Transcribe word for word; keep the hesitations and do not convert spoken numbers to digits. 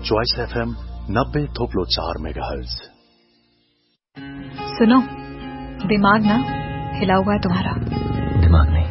Choice FM नब्बे थोपलो चार megahertz. सुनो, दिमाग ना हिला हुआ है तुम्हारा। दिमाग नहीं,